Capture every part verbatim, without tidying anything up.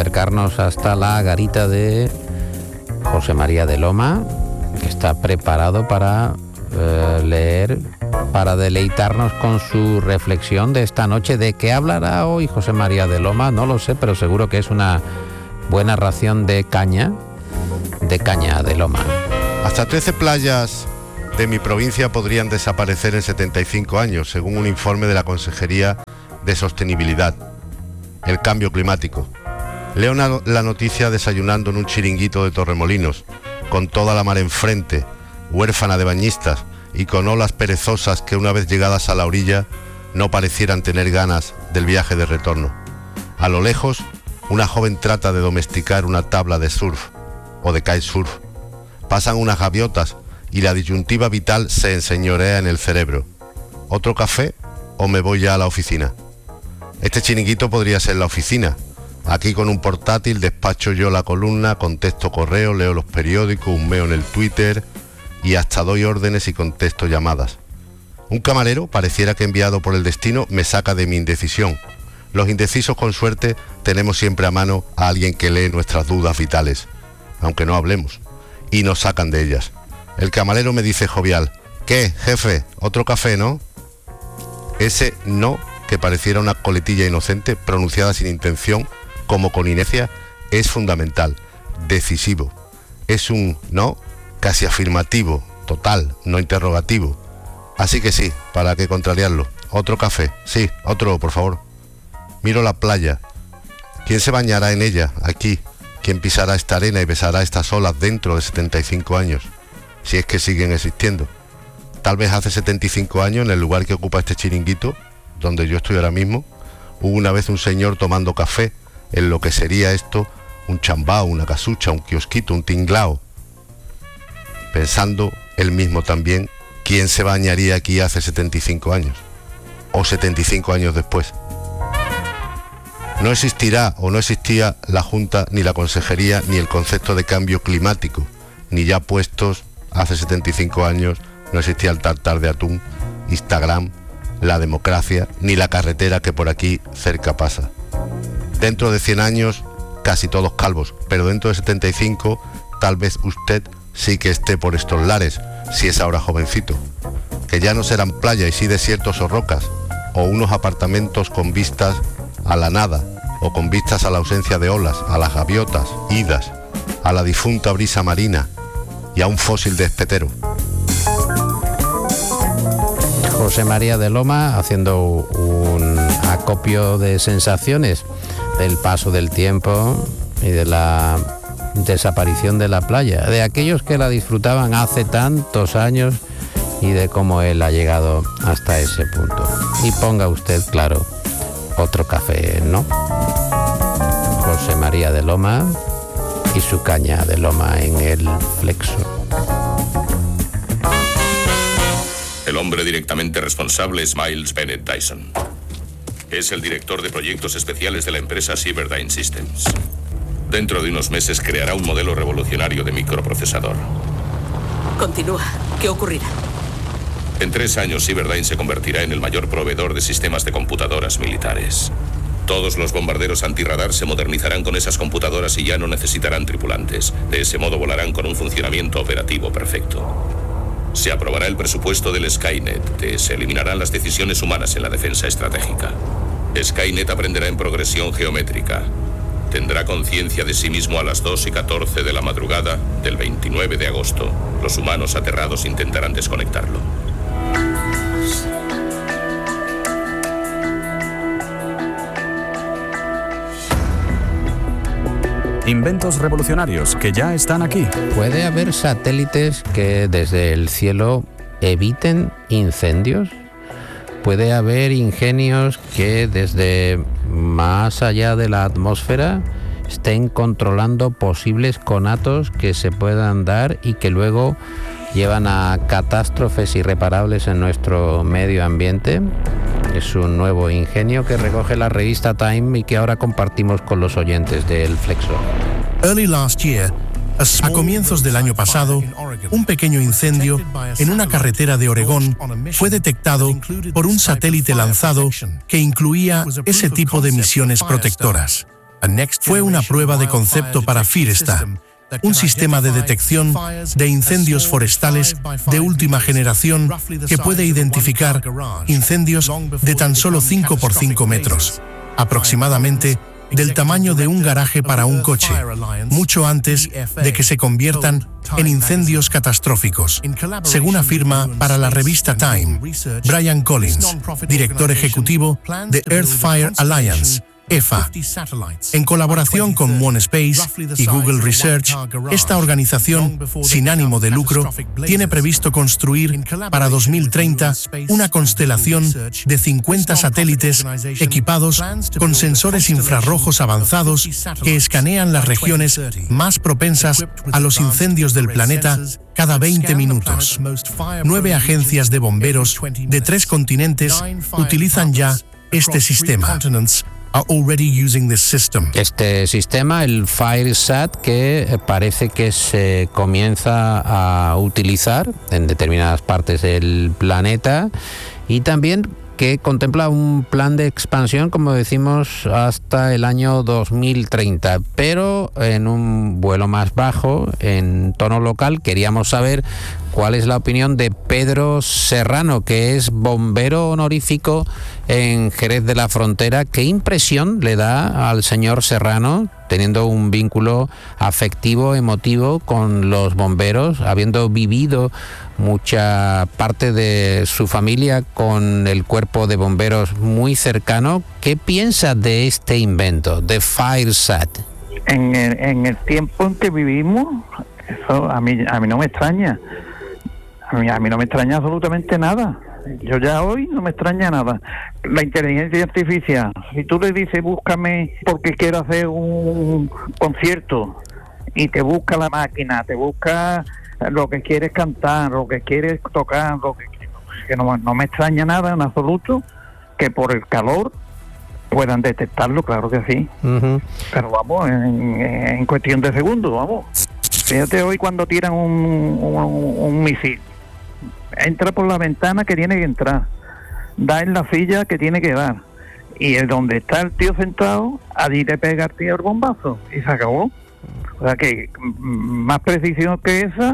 acercarnos hasta la garita de José María de Loma, que está preparado para eh, leer, para deleitarnos con su reflexión de esta noche. ¿De qué hablará hoy José María de Loma? No lo sé, pero seguro que es una buena ración de caña, de caña de Loma. Hasta trece playas de mi provincia podrían desaparecer en setenta y cinco años, según un informe de la Consejería de Sostenibilidad, el cambio climático. Leo una, la noticia desayunando en un chiringuito de Torremolinos, con toda la mar enfrente, huérfana de bañistas y con olas perezosas que una vez llegadas a la orilla no parecieran tener ganas del viaje de retorno. A lo lejos, una joven trata de domesticar una tabla de surf o de kitesurf. Pasan unas gaviotas y la disyuntiva vital se enseñorea en el cerebro. ¿Otro café o me voy ya a la oficina? Este chiringuito podría ser la oficina. Aquí con un portátil despacho yo la columna, contesto correo, leo los periódicos, humeo en el Twitter y hasta doy órdenes y contesto llamadas. Un camarero, pareciera que enviado por el destino, me saca de mi indecisión. Los indecisos, con suerte, tenemos siempre a mano a alguien que lee nuestras dudas vitales, aunque no hablemos, y nos sacan de ellas. El camarero me dice jovial: ¿qué, jefe? ¿Otro café, no? Ese no, que pareciera una coletilla inocente, pronunciada sin intención, como con inercia, es fundamental, decisivo. Es un no casi afirmativo, total, no interrogativo. Así que sí, ¿para qué contrariarlo? Otro café, sí, otro, por favor. Miro la playa. ¿Quién se bañará en ella, aquí? ¿Quién pisará esta arena y besará estas olas dentro de setenta y cinco años? Si es que siguen existiendo. Tal vez hace setenta y cinco años, en el lugar que ocupa este chiringuito, donde yo estoy ahora mismo, hubo una vez un señor tomando café en lo que sería esto un chambao, una casucha, un kiosquito, un tinglao. Pensando él mismo también, ¿quién se bañaría aquí hace setenta y cinco años? O setenta y cinco años después. No existirá o no existía la Junta, ni la Consejería, ni el concepto de cambio climático, ni ya puestos hace setenta y cinco años no existía el tartar de atún, Instagram, la democracia, ni la carretera que por aquí cerca pasa. Dentro de cien años, casi todos calvos, pero dentro de setenta y cinco, tal vez usted sí que esté por estos lares, si es ahora jovencito, que ya no serán playa y sí desiertos o rocas, o unos apartamentos con vistas a la nada, o con vistas a la ausencia de olas, a las gaviotas, idas, a la difunta brisa marina y a un fósil de espetero. José María de Loma haciendo un acopio de sensaciones del paso del tiempo y de la desaparición de la playa, de aquellos que la disfrutaban hace tantos años y de cómo él ha llegado hasta ese punto. Y ponga usted, claro, otro café, ¿no? José María de Loma y su caña de Loma en el Flexo. El hombre directamente responsable es Miles Bennett Dyson. Es el director de proyectos especiales de la empresa Cyberdyne Systems. Dentro de unos meses creará un modelo revolucionario de microprocesador. Continúa. ¿Qué ocurrirá? En tres años, Cyberdyne se convertirá en el mayor proveedor de sistemas de computadoras militares. Todos los bombarderos antirradar se modernizarán con esas computadoras y ya no necesitarán tripulantes. De ese modo volarán con un funcionamiento operativo perfecto. Se aprobará el presupuesto del Skynet. Se eliminarán las decisiones humanas en la defensa estratégica. Skynet aprenderá en progresión geométrica. Tendrá conciencia de sí mismo a las dos y catorce de la madrugada del veintinueve de agosto. Los humanos aterrados intentarán desconectarlo. Inventos revolucionarios que ya están aquí. ¿Puede haber satélites que desde el cielo eviten incendios? ¿Puede haber ingenios que desde más allá de la atmósfera estén controlando posibles conatos que se puedan dar y que luego llevan a catástrofes irreparables en nuestro medio ambiente? Es un nuevo ingenio que recoge la revista Time y que ahora compartimos con los oyentes del Flexo. Early last year, a comienzos del año pasado, un pequeño incendio en una carretera de Oregón fue detectado por un satélite lanzado que incluía ese tipo de misiones protectoras. fue una prueba de concepto para Firesta, un sistema de detección de incendios forestales de última generación que puede identificar incendios de tan solo cinco por cinco metros, aproximadamente del tamaño de un garaje para un coche, mucho antes de que se conviertan en incendios catastróficos, según afirma para la revista Time Brian Collins, director ejecutivo de Earth Fire Alliance, E F A. En colaboración con MoonSpace y Google Research, esta organización sin ánimo de lucro tiene previsto construir para dos mil treinta una constelación de cincuenta satélites equipados con sensores infrarrojos avanzados que escanean las regiones más propensas a los incendios del planeta cada veinte minutos. Nueve agencias de bomberos de tres continentes utilizan ya este sistema. Are already using this system. Este sistema, el FireSat, que parece que se comienza a utilizar en determinadas partes del planeta y también que contempla un plan de expansión, como decimos, hasta el año dos mil treinta, pero en un vuelo más bajo, en tono local. Queríamos saber cuál es la opinión de Pedro Serrano, que es bombero honorífico en Jerez de la Frontera. ¿Qué impresión le da al señor Serrano, teniendo un vínculo afectivo, emotivo con los bomberos, habiendo vivido mucha parte de su familia con el cuerpo de bomberos muy cercano? ¿Qué piensa de este invento, de FireSat? En el, en el tiempo en que vivimos, eso a mí, a mí no me extraña. A mí, a mí no me extraña absolutamente nada. Yo ya hoy no me extraña nada. La inteligencia artificial, si tú le dices búscame porque quiero hacer un concierto y te busca la máquina, te busca lo que quieres cantar, lo que quieres tocar, lo que, que no, no me extraña nada en absoluto que por el calor puedan detectarlo, claro que sí. Uh-huh. Pero vamos, en, en cuestión de segundos, vamos. Fíjate hoy cuando tiran un, un, un misil. Entra por la ventana que tiene que entrar, da en la silla que tiene que dar, y el donde está el tío sentado, allí le pega el tío el bombazo y se acabó. O sea que más precisión que esa,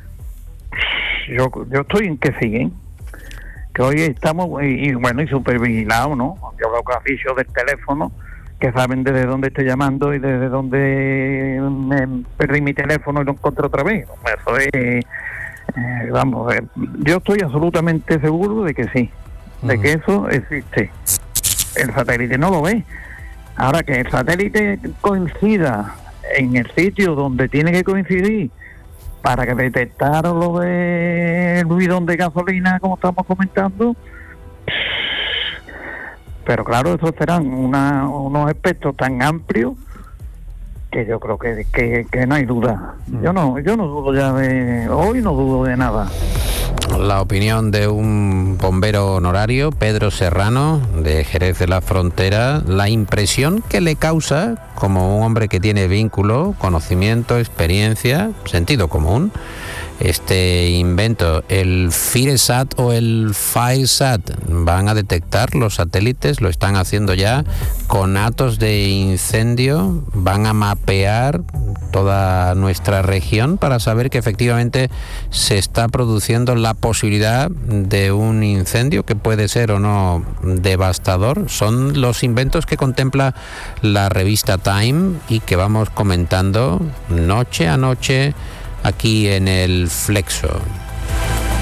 yo yo estoy en que siguen, que hoy estamos y, y bueno y súper vigilados, ¿no? Yo hablo con aficionados del teléfono que saben desde dónde estoy llamando y desde dónde me perdí mi teléfono y lo encontré otra vez. Eso es Eh, vamos, eh, yo estoy absolutamente seguro de que sí, de uh-huh. que eso existe. El satélite no lo ve. Ahora que el satélite coincida en el sitio donde tiene que coincidir para que detectar lo del bidón de gasolina, como estamos comentando, pero claro, esos serán una, unos aspectos tan amplios que yo creo que, que, que no hay duda. Yo no, yo no dudo ya de... Hoy no dudo de nada. La opinión de un bombero honorario, Pedro Serrano, de Jerez de la Frontera, la impresión que le causa, como un hombre que tiene vínculo, conocimiento, experiencia, sentido común, este invento, el FireSat o el FireSat, van a detectar los satélites, lo están haciendo ya, conatos de incendio, van a mapear toda nuestra región para saber que efectivamente se está produciendo la posibilidad de un incendio que puede ser o no devastador. Son los inventos que contempla la revista Time y que vamos comentando noche a noche aquí en el Flexo.